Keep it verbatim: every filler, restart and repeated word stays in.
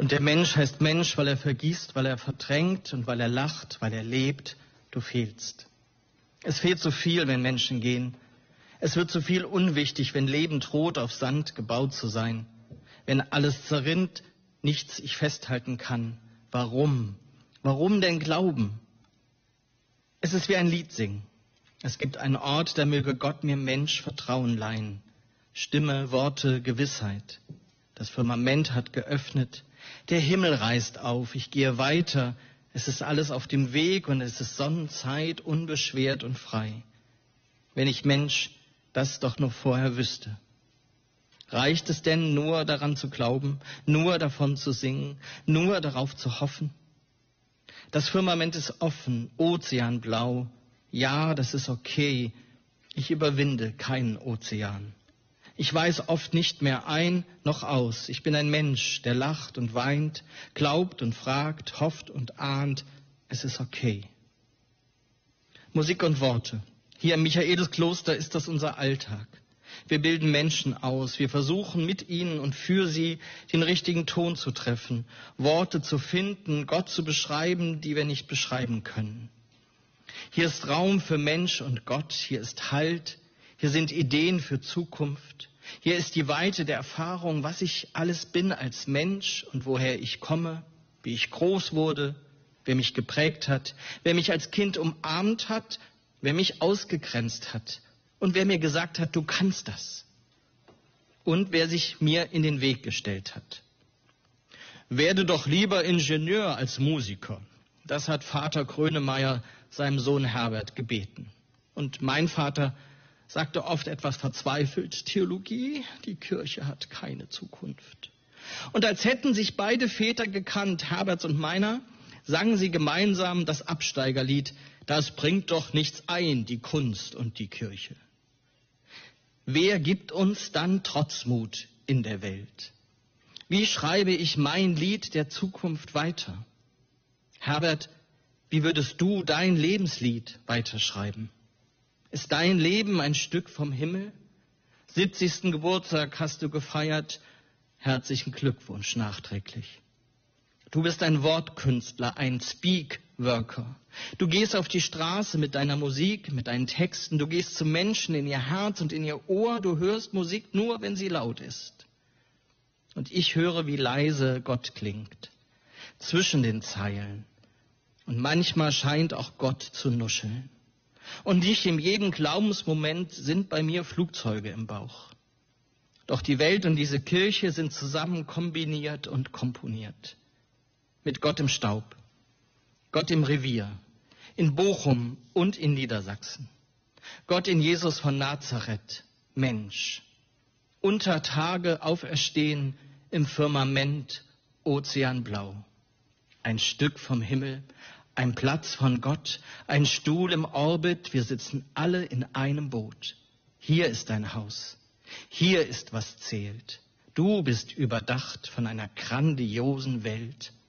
Und der Mensch heißt Mensch, weil er vergisst, weil er verdrängt und weil er lacht, weil er lebt. Du fehlst. Es fehlt so viel, wenn Menschen gehen. Es wird so viel unwichtig, wenn Leben droht, auf Sand gebaut zu sein. Wenn alles zerrinnt, nichts ich festhalten kann. Warum? Warum denn glauben? Es ist wie ein Lied singen. Es gibt einen Ort, da möge Gott mir Mensch Vertrauen leihen. Stimme, Worte, Gewissheit. Das Firmament hat geöffnet. Der Himmel reißt auf. Ich gehe weiter. Es ist alles auf dem Weg und es ist Sonnenzeit, unbeschwert und frei. Wenn ich Mensch das doch nur vorher wüsste. Reicht es denn nur daran zu glauben, nur davon zu singen, nur darauf zu hoffen? Das Firmament ist offen, ozeanblau. Ja, das ist okay. Ich überwinde keinen Ozean. Ich weiß oft nicht mehr ein noch aus. Ich bin ein Mensch, der lacht und weint, glaubt und fragt, hofft und ahnt. Es ist okay. Musik und Worte. Hier im Michaeliskloster ist das unser Alltag. Wir bilden Menschen aus. Wir versuchen mit ihnen und für sie den richtigen Ton zu treffen, Worte zu finden, Gott zu beschreiben, die wir nicht beschreiben können. Hier ist Raum für Mensch und Gott. Hier ist Halt. Hier sind Ideen für Zukunft. Hier ist die Weite der Erfahrung, was ich alles bin als Mensch und woher ich komme, wie ich groß wurde, wer mich geprägt hat, wer mich als Kind umarmt hat, wer mich ausgegrenzt hat und wer mir gesagt hat, du kannst das. Und wer sich mir in den Weg gestellt hat. Werde doch lieber Ingenieur als Musiker. Das hat Vater Grönemeyer seinem Sohn Herbert gebeten. Und mein Vater sagte oft etwas verzweifelt, Theologie, die Kirche hat keine Zukunft. Und als hätten sich beide Väter gekannt, Herberts und meiner, sangen sie gemeinsam das Absteigerlied, das bringt doch nichts ein, die Kunst und die Kirche. Wer gibt uns dann Trotzmut in der Welt? Wie schreibe ich mein Lied der Zukunft weiter? Herbert, wie würdest du dein Lebenslied weiterschreiben? Ist dein Leben ein Stück vom Himmel? siebzigsten Geburtstag hast du gefeiert. Herzlichen Glückwunsch nachträglich. Du bist ein Wortkünstler, ein Speak-Worker. Du gehst auf die Straße mit deiner Musik, mit deinen Texten. Du gehst zu Menschen in ihr Herz und in ihr Ohr. Du hörst Musik nur, wenn sie laut ist. Und ich höre, wie leise Gott klingt. Zwischen den Zeilen. Und manchmal scheint auch Gott zu nuscheln. Und nicht in jedem Glaubensmoment sind bei mir Flugzeuge im Bauch. Doch die Welt und diese Kirche sind zusammen kombiniert und komponiert. Mit Gott im Staub, Gott im Revier, in Bochum und in Niedersachsen. Gott in Jesus von Nazareth, Mensch. Unter Tage auferstehen im Firmament, Ozeanblau. Ein Stück vom Himmel, ein Platz von Gott, ein Stuhl im Orbit, wir sitzen alle in einem Boot. Hier ist dein Haus, hier ist was zählt. Du bist überdacht von einer grandiosen Welt.